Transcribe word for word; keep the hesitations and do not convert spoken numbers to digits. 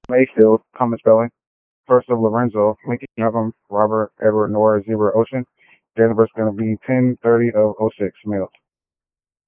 Mayfield, common spelling. First of Lorenzo, Lincoln, Malcolm, Robert, Edward, Noah, Zebra, Ocean. Date of birth is going to be ten thirty of oh six, male.